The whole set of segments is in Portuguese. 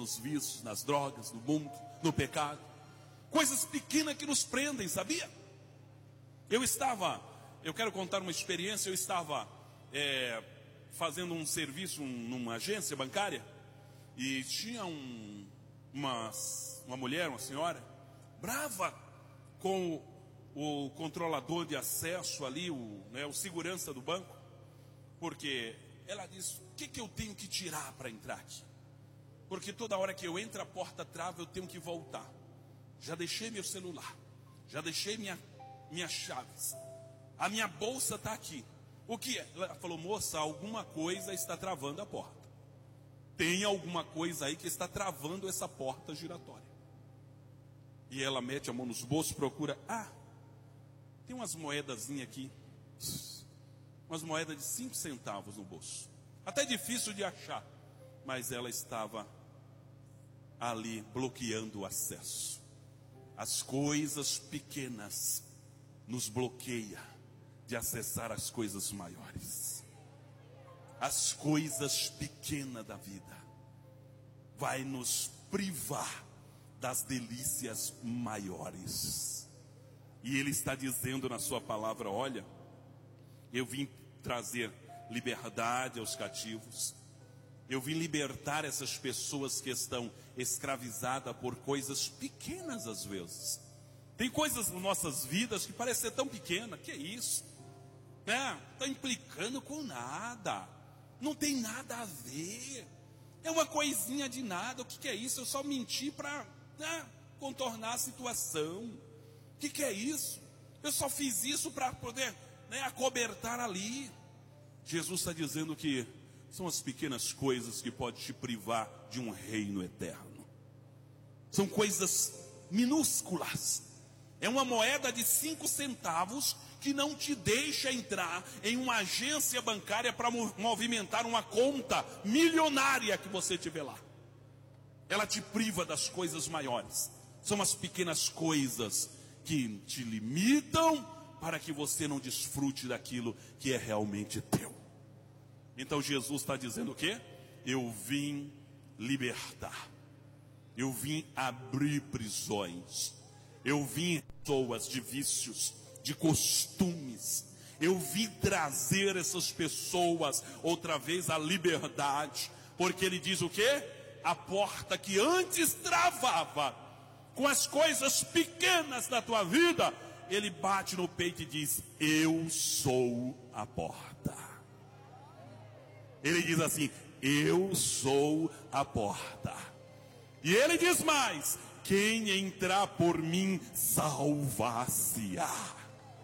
nos vícios, nas drogas, no mundo, no pecado. Coisas pequenas que nos prendem, sabia? Eu quero contar uma experiência. Eu estava fazendo um serviço numa agência bancária, e tinha uma mulher, uma senhora, brava com o controlador de acesso ali, o segurança do banco, porque ela disse: o que eu tenho que tirar para entrar aqui? Porque toda hora que eu entro a porta trava, eu tenho que voltar. Já deixei meu celular, já deixei minhas chaves, a minha bolsa está aqui. O que é? Ela falou: moça, alguma coisa está travando a porta. Tem alguma coisa aí que está travando essa porta giratória. E ela mete a mão nos bolsos, procura. Tem umas moedazinhas aqui, umas moedas de 5 centavos no bolso. Até difícil de achar, mas ela estava ali bloqueando o acesso. As coisas pequenas nos bloqueiam de acessar as coisas maiores. As coisas pequenas da vida vai nos privar das delícias maiores. E Ele está dizendo na sua palavra: olha, eu vim trazer liberdade aos cativos. Eu vim libertar essas pessoas que estão escravizadas por coisas pequenas às vezes. Tem coisas nas nossas vidas que parecem ser tão pequenas. Que é isso? Está implicando com nada. Não tem nada a ver. É uma coisinha de nada. O que é isso? Eu só menti para contornar a situação. O que é isso? Eu só fiz isso para poder acobertar ali. Jesus está dizendo que são as pequenas coisas que podem te privar de um reino eterno. São coisas minúsculas. É uma moeda de 5 centavos que não te deixa entrar em uma agência bancária para movimentar uma conta milionária que você tiver lá. Ela te priva das coisas maiores. São as pequenas coisas que te limitam para que você não desfrute daquilo que é realmente teu. Então Jesus está dizendo o quê? Eu vim libertar. Eu vim abrir prisões. Eu vim pessoas de vícios, de costumes. Eu vim trazer essas pessoas outra vez à liberdade. Porque Ele diz o quê? A porta que antes travava com as coisas pequenas da tua vida, Ele bate no peito e diz: eu sou a porta. Ele diz assim: eu sou a porta. E Ele diz mais: quem entrar por mim salvar-se-á.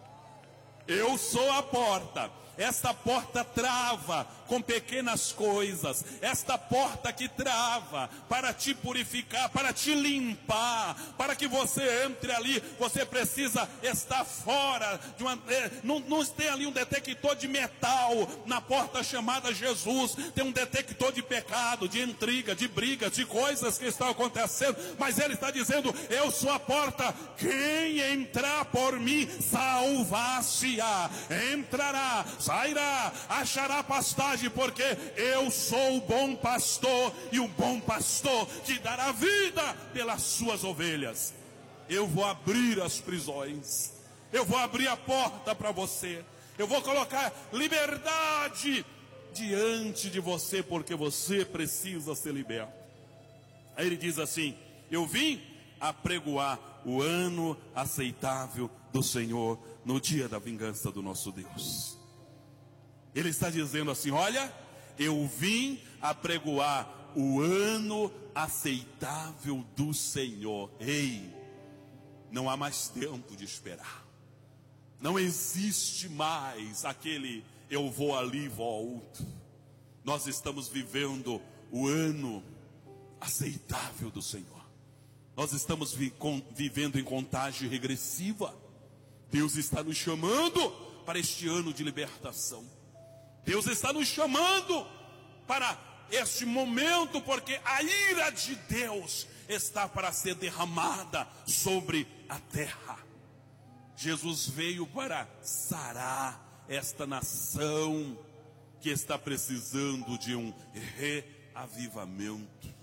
Eu sou a porta. Esta porta trava com pequenas coisas. Esta porta que trava para te purificar, para te limpar, para que você entre ali. Você precisa estar fora de uma... Não tem ali um detector de metal na porta chamada Jesus. Tem um detector de pecado, de intriga, de briga, de coisas que estão acontecendo. Mas Ele está dizendo: eu sou a porta. Quem entrar por mim salvar-se-á. Entrará, sairá, achará pastagem, porque eu sou o bom pastor, e o bom pastor que dará vida pelas suas ovelhas. Eu vou abrir as prisões, eu vou abrir a porta para você, eu vou colocar liberdade diante de você, porque você precisa ser liberto. Aí Ele diz assim: eu vim apregoar o ano aceitável do Senhor, no dia da vingança do nosso Deus. Ele está dizendo assim: olha, eu vim apregoar o ano aceitável do Senhor. Ei, não há mais tempo de esperar. Não existe mais aquele eu vou ali e volto. Nós estamos vivendo o ano aceitável do Senhor. Nós estamos vivendo em contagem regressiva. Deus está nos chamando para este ano de libertação. Deus está nos chamando para este momento, porque a ira de Deus está para ser derramada sobre a terra. Jesus veio para sarar esta nação que está precisando de um reavivamento.